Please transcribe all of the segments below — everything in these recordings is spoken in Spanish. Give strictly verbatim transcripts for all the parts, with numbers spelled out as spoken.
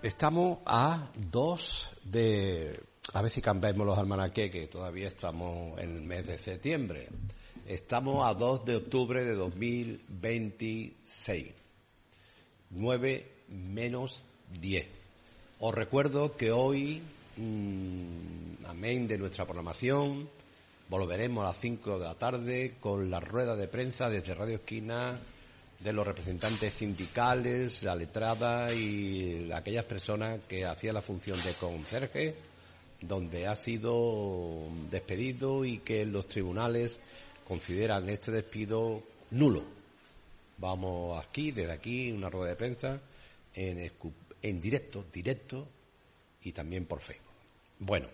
Estamos a dos de... A ver si cambiamos los almanaques, que todavía estamos en el mes de septiembre. Estamos a dos de octubre de dos mil veintiséis. nueve menos diez. Os recuerdo que hoy, mmm, amén de nuestra programación, volveremos a las cinco de la tarde con la rueda de prensa desde Radio Esquina de los representantes sindicales, la letrada y aquellas personas que hacían la función de conserje, donde ha sido despedido y que los tribunales consideran este despido nulo. Vamos aquí, desde aquí, una rueda de prensa en, en directo, directo y también por Facebook. Bueno,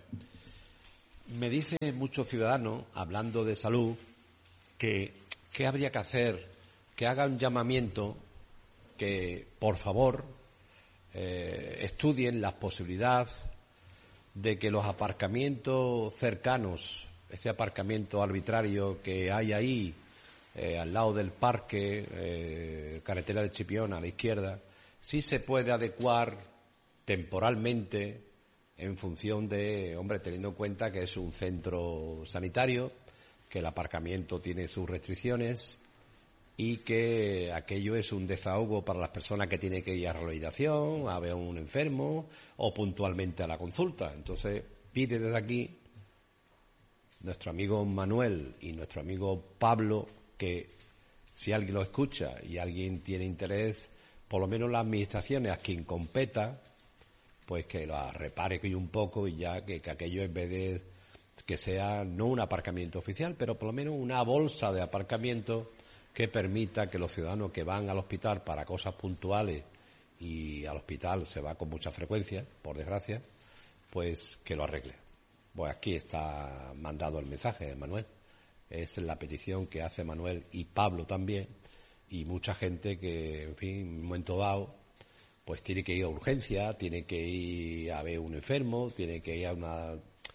me dicen muchos ciudadanos, hablando de salud, que qué habría que hacer, que haga un llamamiento, que por favor eh, estudien la posibilidad de que los aparcamientos cercanos, este aparcamiento arbitrario que hay ahí, eh, al lado del parque, eh, carretera de Chipiona a la izquierda, sí se puede adecuar temporalmente en función de, hombre, teniendo en cuenta que es un centro sanitario, que el aparcamiento tiene sus restricciones y que aquello es un desahogo para las personas que tienen que ir a rehabilitación, a ver a un enfermo o puntualmente a la consulta. Entonces, pide desde aquí nuestro amigo Manuel y nuestro amigo Pablo que si alguien lo escucha y alguien tiene interés, por lo menos las administraciones a quien competa, pues que lo repare un poco y ya que, que aquello en vez de que sea no un aparcamiento oficial, pero por lo menos una bolsa de aparcamiento que permita que los ciudadanos que van al hospital para cosas puntuales, y al hospital se va con mucha frecuencia, por desgracia, pues que lo arregle. Pues aquí está mandado el mensaje, Manuel. Es la petición que hace Manuel y Pablo también, y mucha gente que, en fin, en un momento dado, pues tiene que ir a urgencia, tiene que ir a ver un enfermo, tiene que ir a una...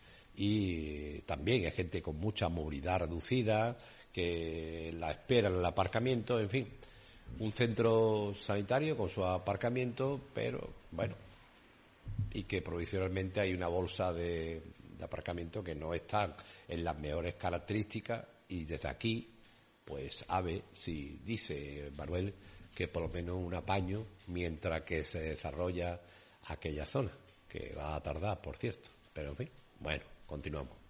Y también hay gente con mucha movilidad reducida, que la espera en el aparcamiento, en fin, un centro sanitario con su aparcamiento, pero bueno, y que provisionalmente hay una bolsa de, de aparcamiento que no está en las mejores características, y desde aquí, pues a ver si dice Manuel que por lo menos un apaño mientras que se desarrolla aquella zona, que va a tardar, por cierto, pero en fin, bueno, continuamos.